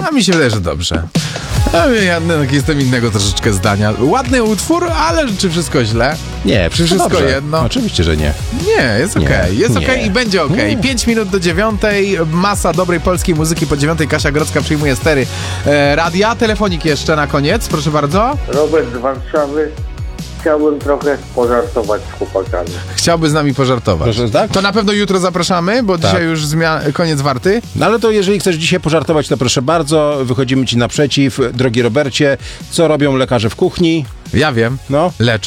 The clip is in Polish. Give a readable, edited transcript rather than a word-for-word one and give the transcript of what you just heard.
A mi się wydaje, że dobrze. Ja jestem innego troszeczkę zdania. Ładny utwór, ale czy wszystko źle? Nie, Czy wszystko dobrze. jedno? Oczywiście, że nie. Nie, jest okej. Jest Nie. okej i będzie okej. 5 minut do 9. Masa dobrej polskiej muzyki po 9. Kasia Grodzka przyjmuje stery radia. Telefonik jeszcze na koniec, proszę bardzo. Robert z Warszawy. Chciałbym trochę pożartować z chłopakami. Chciałby z nami pożartować. Proszę, tak? To na pewno jutro zapraszamy, bo dzisiaj już koniec warty. No ale to jeżeli chcesz dzisiaj pożartować, to proszę bardzo, wychodzimy ci naprzeciw. Drogi Robercie, co robią lekarze w kuchni? Ja wiem. No. Leczą.